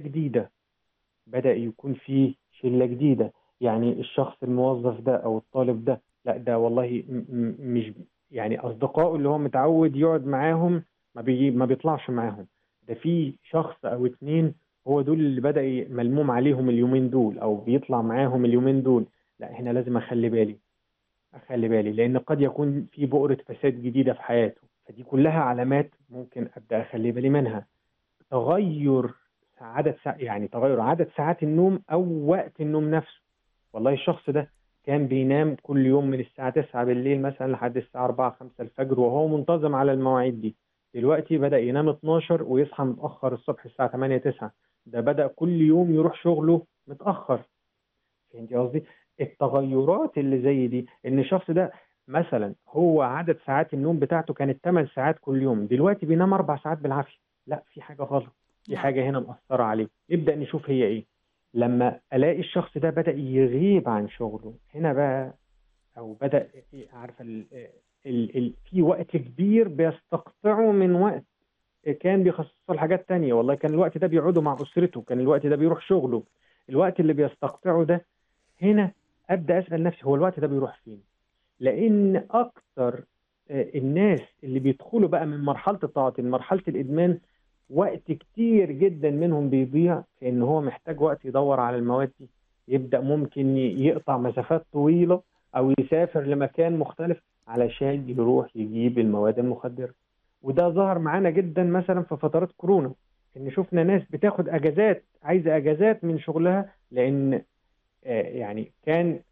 شلة جديدة. يعني الشخص الموظف ده أو الطالب ده لا ده والله مش يعني أصدقائه اللي هو متعود يقعد معاهم ما بيطلعش معاهم. ده في شخص أو اتنين هو دول اللي بدأ ملموم عليهم اليومين دول أو بيطلع معاهم اليومين دول. لا هنا لازم أخلي بالي لأن قد يكون في بؤرة فساد جديدة في حياته. فدي كلها علامات ممكن أبدأ أخلي بالي منها. تغير تغير عدد ساعات النوم أو وقت النوم نفسه. والله الشخص ده كان بينام كل يوم من الساعة 9 بالليل مثلا لحد الساعة 4 5 الفجر وهو منتظم على المواعيد دي. دلوقتي بدأ ينام 12 ويصحى متأخر الصبح الساعة 8 9. ده بدأ كل يوم يروح شغله متأخر. فهمتي قصدي؟ التغيرات اللي زي دي ان الشخص ده مثلا هو عدد ساعات النوم بتاعته كانت 8 ساعات كل يوم، دلوقتي بينام 4 ساعات بالعافية. لا في حاجة غلط، في حاجة هنا مأثرة عليه. نبدأ نشوف هي ايه. لما الاقي الشخص ده بدأ يغيب عن شغله هنا بقى، او بدأ عارفة في وقت كبير بيستقطعه من وقت كان بيخصصه لحاجات تانية. والله كان الوقت ده بيقعده مع أسرته، كان الوقت ده بيروح شغله. الوقت اللي بيستقطعه ده هنا أبدأ أسأل نفسي هو الوقت ده بيروح فين؟ لأن أكتر الناس اللي بيدخلوا بقى من مرحلة التعاطي لمرحلة الإدمان وقت كتير جدا منهم بيضيع في إن هو محتاج وقت يدور على المواد دي. يبدأ ممكن يقطع مسافات طويلة أو يسافر لمكان مختلف علشان يروح يجيب المواد المخدرة. وده ظهر معانا جدا مثلا في فترات كورونا، إن شفنا ناس بتاخد أجازات، عايزة أجازات من شغلها، لأن يعني كان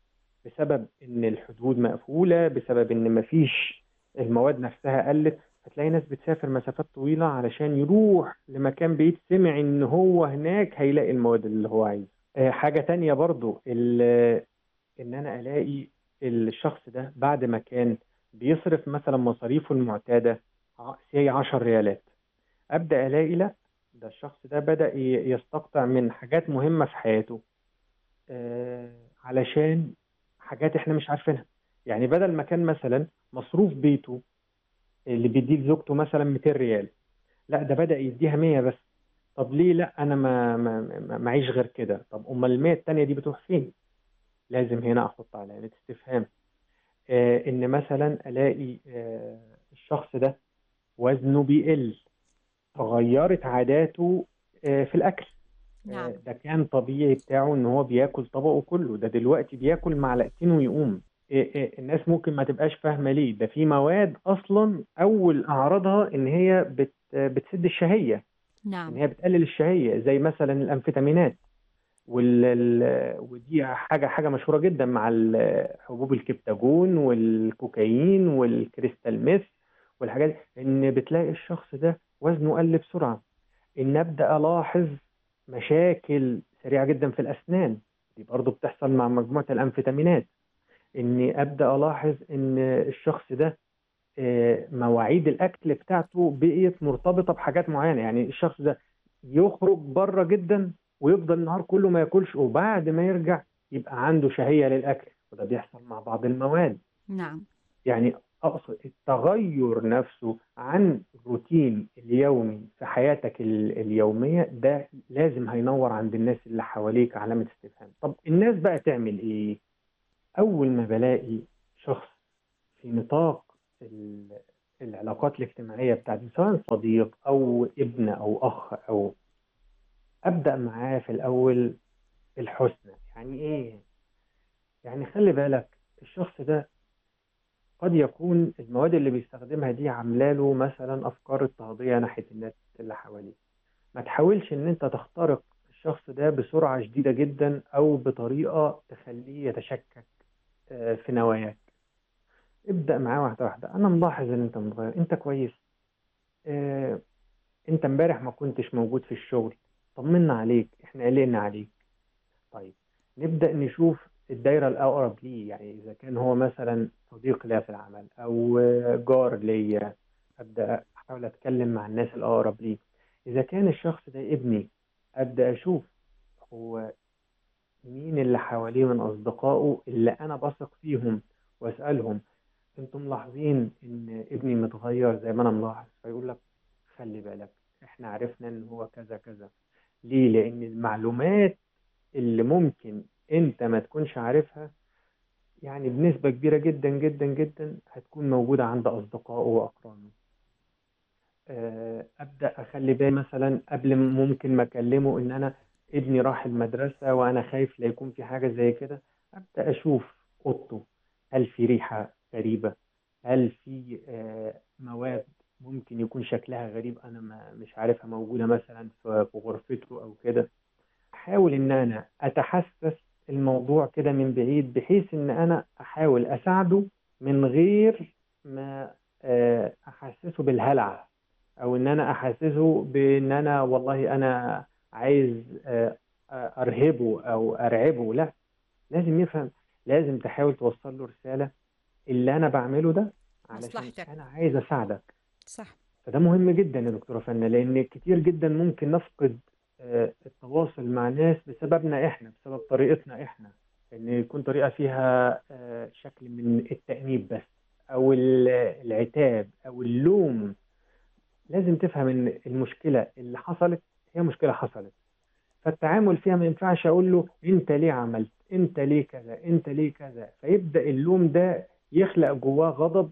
بسبب ان الحدود مقفولة، بسبب ان مفيش المواد نفسها قلت. فتلاقي ناس بتسافر مسافات طويلة علشان يروح لمكان بعيد سمع ان هو هناك هيلاقي المواد اللي هو عايزها. حاجة تانية برضو ان انا الاقي الشخص ده بعد ما كان بيصرف مثلا مصاريفه المعتادة سي 10 ريالات، ابدا الاقي لا، ده الشخص ده بدا يستقطع من حاجات مهمة في حياته علشان حاجات احنا مش عارفينها. يعني بدل ما كان مثلا مصروف بيته اللي بيديه لزوجته مثلا 200 ريال، لا ده بدأ يديها 100 بس. طب ليه لا، انا معيش غير كده. طب امال ال 100 التانية دي بتروح فين؟ لازم هنا احط علامة استفهام. ان مثلا الاقي الشخص ده وزنه بيقل، تغيرت عاداته في الاكل. نعم. ده كان طبيعي بتاعه ان هو بياكل طبقه كله، ده دلوقتي بياكل معلقتين ويقوم. الناس ممكن ما تبقاش فاهمة ليه. ده في مواد اصلا اول اعراضها ان هي بتسد الشهية، ان نعم. هي بتقلل الشهية، زي مثلا الامفيتامينات ودي حاجة مشهورة جدا مع حبوب الكبتاجون والكوكايين والكريستال ميث والحاجات دي، ان بتلاقي الشخص ده وزنه قل بسرعة. ان ابدا الاحظ مشاكل سريعه جدا في الاسنان، دي برضو بتحصل مع مجموعه الامفيتامينات. اني ابدا الاحظ ان الشخص ده مواعيد الاكل بتاعته بقيت مرتبطه بحاجات معينه. يعني الشخص ده يخرج بره جدا ويفضل النهار كله ما ياكلش، وبعد ما يرجع يبقى عنده شهيه للاكل، وده بيحصل مع بعض المواد. نعم. يعني أقصد التغير نفسه عن الروتين اليومي في حياتك اليومية، ده لازم هينور عند الناس اللي حواليك علامة استفهام. طب الناس بقى تعمل إيه؟ أول ما بلاقي شخص في نطاق العلاقات الاجتماعية بتاعتي، سواء صديق أو ابن أو أخ، أو أبدأ معاه في الأول الحسنى. يعني إيه؟ يعني خلي بالك الشخص ده قد يكون المواد اللي بيستخدمها دي عامله له مثلا افكار اضطهاديه ناحيه الناس اللي حواليه. ما تحاولش ان انت تخترق الشخص ده بسرعه شديده جدا او بطريقه تخليه يتشكك في نواياك. ابدا معاه واحده واحده. انا ملاحظ ان انت متغير، انت كويس، آه، انت امبارح ما كنتش موجود في الشغل، طمنا عليك، احنا قلقنا عليك. طيب نبدأ نشوف الدايرة الأقرب ليه. يعني إذا كان هو مثلا صديق ليا في العمل أو جار ليا، أبدأ أحاول أتكلم مع الناس الأقرب ليه. إذا كان الشخص ده ابني، أبدأ أشوف هو مين اللي حواليه من أصدقائه اللي أنا بثق فيهم، وأسألهم أنتم ملاحظين إن ابني متغير زي ما أنا ملاحظ؟ فيقول لك خلي بالك، إحنا عرفنا إن هو كذا كذا. ليه؟ لأن المعلومات اللي ممكن انت ما تكونش عارفها، يعني بنسبة كبيرة جدا جدا جدا هتكون موجودة عند أصدقائه وأقرانه. أبدأ أخلي بالي مثلا قبل ممكن ما أكلمه إن أنا ابني راح المدرسة وأنا خايف لا يكون في حاجة زي كده. أبدأ أشوف أوضته، هل في ريحة غريبة؟ هل في مواد ممكن يكون شكلها غريب أنا مش عارفها موجودة مثلا في غرفته أو كده. احاول ان انا اتحسس الموضوع كده من بعيد، بحيث ان انا احاول اساعده من غير ما احسسه بالهلع، او ان انا احسسه بان انا والله انا عايز ارهبه او ارعبه. لا، لازم يفهم، لازم تحاول توصل له رسالة اللي انا بعمله ده علشان مصلحتك. انا عايز اساعدك. صح. فده مهم جدا يا دكتورة فنة، لأن كتير جدا ممكن نفقد التواصل مع ناس بسببنا إحنا، بسبب طريقتنا إحنا، إن يكون طريقة فيها شكل من التأنيب بس، أو العتاب أو اللوم. لازم تفهم إن المشكلة اللي حصلت هي مشكلة حصلت، فالتعامل فيها ما ينفعش أقول له أنت ليه عملت، أنت ليه كذا، أنت ليه كذا. فيبدأ اللوم ده يخلق جواه غضب،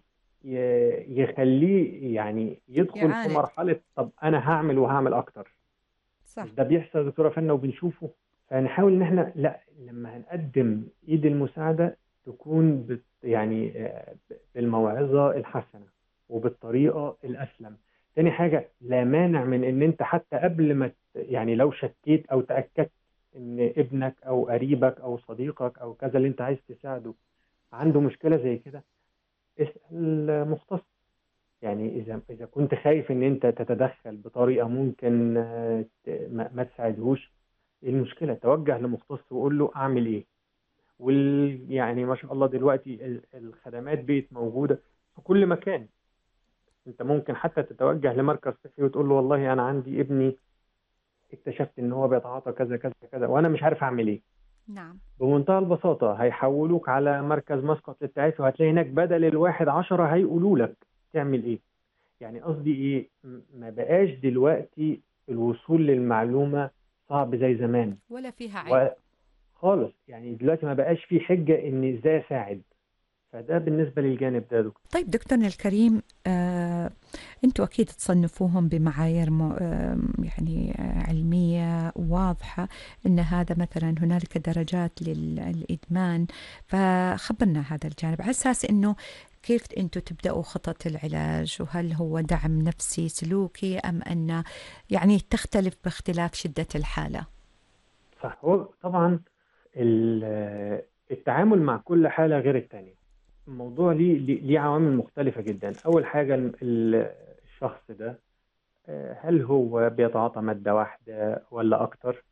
يخليه يعني يدخل في يعاند. مرحلة طب أنا هعمل وهعمل أكتر. صح. مش ده بيحصل يا دكتورة فنة وبنشوفه؟ فنحاول إن إحنا لا، لما هنقدم إيد المساعدة تكون يعني بالموعظة الحسنة وبالطريقة الأسلم. تاني حاجة، لا مانع من إن أنت حتى قبل ما يعني لو شكيت أو تأكدت ان ابنك او قريبك او صديقك او كذا اللي انت عايز تساعده عنده مشكلة زي كده، اسأل مختص. يعني إذا كنت خايف إن أنت تتدخل بطريقة ممكن ما تساعدهوش، إيه المشكلة؟ توجه لمختص وقول له أعمل إيه. يعني ما شاء الله دلوقتي الخدمات بقت موجودة في كل مكان. أنت ممكن حتى تتوجه لمركز صحي وتقول له والله أنا عندي ابني اكتشفت إن هو بيتعاطى كذا كذا كذا وأنا مش عارف أعمل إيه. نعم. بمنتهى البساطة هيحولوك على مركز مسقط للتعافي، وهتلاقي هناك بدل الواحد 10 هيقولوا لك تعمل إيه. يعني قصدي ايه، ما بقاش دلوقتي الوصول للمعلومة صعب زي زمان ولا فيها عيب خالص. يعني دلوقتي ما بقاش في حجة ان ازاي اساعد. فده بالنسبة للجانب ده دكتور. طيب دكتورنا الكريم، انتوا اكيد تصنفوهم بمعايير يعني علمية واضحة، ان هذا مثلا هنالك درجات للإدمان، فخبرنا هذا الجانب على اساس انه كيف انتوا تبدأوا خطط العلاج، وهل هو دعم نفسي سلوكي ام ان يعني تختلف باختلاف شدة الحالة؟ صح. هو طبعا التعامل مع كل حالة غير التانية. الموضوع ليه عوامل مختلفة جدا. أول حاجة الشخص ده هل هو بيتعاطى مادة واحدة ولا أكتر؟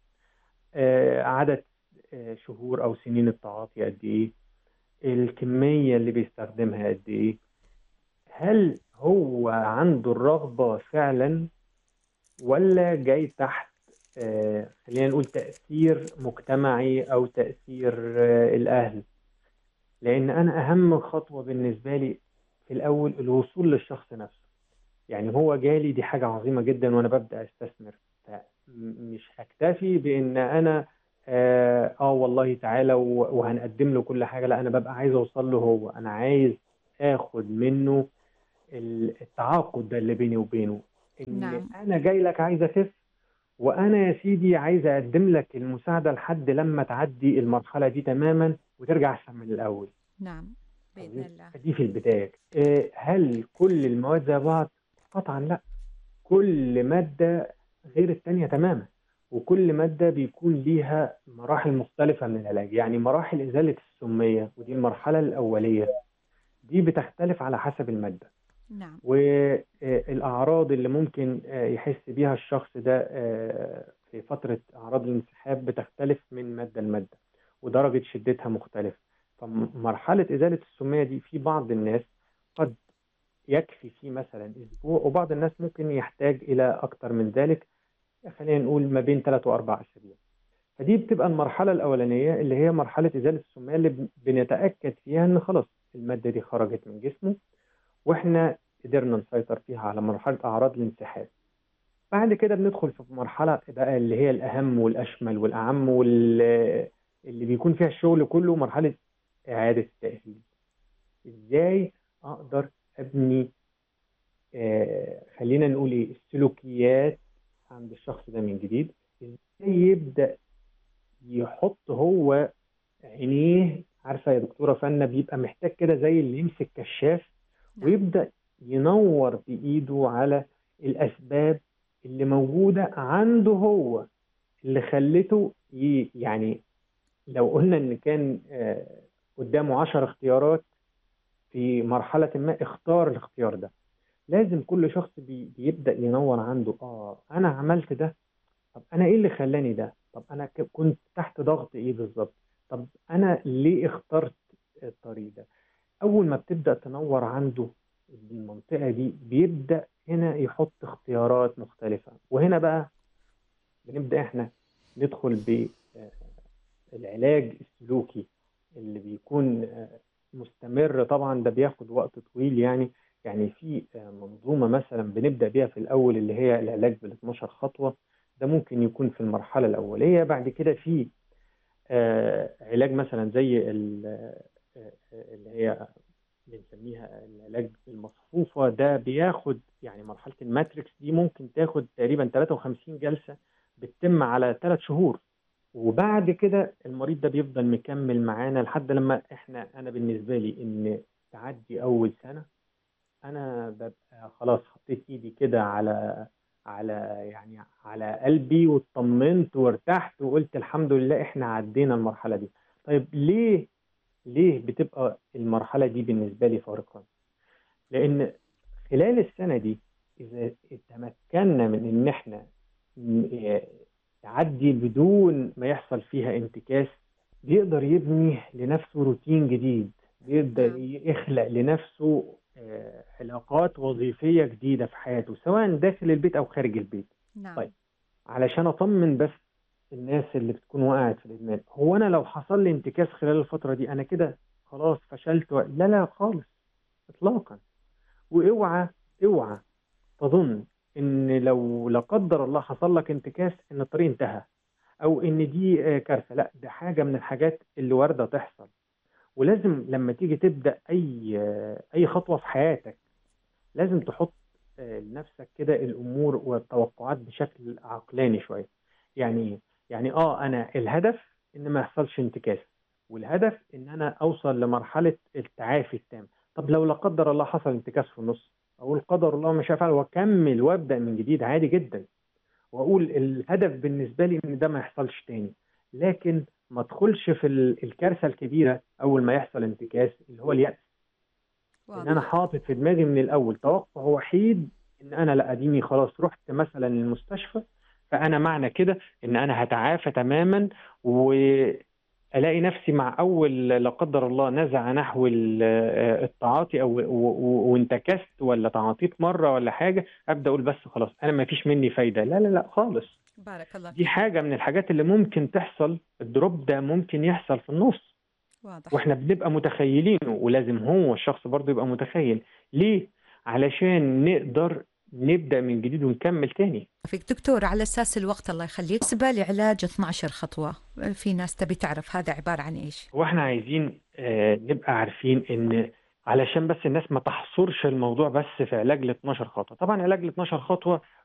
عدد شهور أو سنين التعاطي قد إيه؟ الكمية اللي بيستخدمها قد إيه؟ هل هو عنده الرغبة فعلا ولا جاي تحت خلينا نقول تأثير مجتمعي أو تأثير الأهل؟ لأن أنا أهم خطوة بالنسبة لي في الأول الوصول للشخص نفسه. يعني هو جالي دي حاجة عظيمة جدا وأنا ببدأ أستثمر، فمش هكتفي بإن أنا والله تعالى وهنقدم له كل حاجة. لا، أنا ببقى عايز أوصل له هو. أنا عايز آخد منه التعاقد ده اللي بيني وبينه، إن نعم. أنا جاي لك عايز أخف، وأنا يا سيدي عايز أقدم لك المساعدة لحد لما تعدي المرحلة دي تماما وترجع أحسن من الأول. نعم بإذن الله. دي في البداية. هل كل المواد زي بعض؟ قطعا لا. كل مادة غير التانية تماما، وكل مادة بيكون ليها مراحل مختلفة من العلاج. يعني مراحل إزالة السمية ودي المرحلة الأولية، دي بتختلف على حسب المادة. نعم. والأعراض اللي ممكن يحس بيها الشخص ده في فترة أعراض الانسحاب بتختلف من مادة لمادة، ودرجة شدتها مختلفة. فمرحلة إزالة السمية دي في بعض الناس قد يكفي فيه مثلا أسبوع، وبعض الناس ممكن يحتاج إلى أكتر من ذلك، خلينا نقول ما بين 3 و4 أسابيع. فدي بتبقى المرحلة الأولانية اللي هي مرحلة إزالة السمية، اللي بنتأكد فيها إن خلاص المادة دي خرجت من جسمه وإحنا قدرنا نسيطر فيها على مرحلة أعراض الانسحاب. بعد كده بندخل في مرحلة بقى اللي هي الأهم والأشمل والأعم اللي بيكون فيها الشغل كله، مرحلة إعادة التأهيل. إزاي أقدر أبني خلينا نقول إيه السلوكيات عند الشخص ده من جديد. إزاي يبدأ يحط هو عينيه، عارفة يا دكتورة فانا بيبقى محتاج كده زي اللي يمسك كشاف ويبدأ ينور بإيده على الأسباب اللي موجودة عنده هو اللي خلته يعني لو قلنا إن كان قدامه 10 اختيارات في مرحلة ما، اختار الاختيار ده. لازم كل شخص بيبدأ ينور عنده أنا عملت ده، طب أنا إيه اللي خلاني ده؟ طب أنا كنت تحت ضغط إيه بالظبط؟ طب أنا ليه اخترت الطريق ده؟ أول ما بتبدأ تنور عنده المنطقة دي بيبدأ هنا يحط اختيارات مختلفة. وهنا بقى بنبدأ إحنا ندخل بالعلاج السلوكي اللي بيكون مستمر. طبعا ده بياخد وقت طويل. يعني في منظومة مثلا بنبدأ بيها في الأول اللي هي العلاج بال12 خطوة، ده ممكن يكون في المرحلة الأولية. بعد كده في علاج مثلا زي اللي هي بنسميها العلاج المصفوفة، ده بياخد يعني مرحلة الماتريكس دي ممكن تاخد تقريبا 53 جلسة بتتم على 3 شهور. وبعد كده المريض ده بيفضل مكمل معانا لحد لما أنا بالنسبة لي إن تعدي أول سنة أنا ببقى خلاص حطيت إيدي كده على على يعني على قلبي، واطمنت وارتحت وقلت الحمد لله احنا عدينا المرحلة دي. طيب ليه بتبقى المرحلة دي بالنسبة لي فارقة؟ لأن خلال السنة دي إذا تمكنا من إن إحنا تعدي بدون ما يحصل فيها انتكاس، بيقدر يبني لنفسه روتين جديد، بيقدر يخلق لنفسه علاقات وظيفية جديدة في حياته سواء داخل البيت أو خارج البيت. نعم. طيب علشان أطمن بس الناس اللي بتكون وقعت في الإدمان، هو أنا لو حصل لي انتكاس خلال الفترة دي أنا كده خلاص فشلت لا لا خالص إطلاقا. اوعى تظن ان لو لا قدر الله حصل لك انتكاس ان الطريق انتهى، او ان دي كارثه. لا، ده حاجه من الحاجات اللي وارده تحصل. ولازم لما تيجي تبدا اي خطوه في حياتك لازم تحط لنفسك كده الامور والتوقعات بشكل عقلاني شويه. يعني انا الهدف ان ما يحصلش انتكاس، والهدف ان انا اوصل لمرحله التعافي التام. طب لو لا قدر الله حصل انتكاس في النص، اقول قدر الله ما شاء فعل واكمل وابدا من جديد عادي جدا، واقول الهدف بالنسبه لي ان ده ما يحصلش تاني. لكن ما ادخلش في الكارثه الكبيره اول ما يحصل انتكاس اللي هو اليأس. ان انا حاطط في دماغي من الاول توقع وحيد ان انا لا اديني خلاص رحت مثلا المستشفى، فانا معنى كده ان انا هتعافى تماما، والاقي نفسي مع اول لا قدر الله نزع نحو التعاطي او وانتكست ولا تعاطيت مره ولا حاجه، ابدا اقول بس خلاص انا ما فيش مني فايده. لا لا لا خالص. بارك الله دي فيك. حاجه من الحاجات اللي ممكن تحصل، الدروب ده ممكن يحصل في النص. واضح. واحنا بنبقى متخيلينه، ولازم هو الشخص برضه يبقى متخيل. ليه؟ علشان نقدر نبدأ من جديد ونكمل تاني. فيك دكتور، على أساس الوقت الله يخليك، بالنسبة لعلاج 12 خطوة، في ناس تبي تعرف هذا عبارة عن إيش؟ واحنا عايزين نبقى عارفين ان علشان بس الناس ما تحصرش الموضوع بس في علاج ال 12 خطوة. طبعا علاج ال 12 خطوة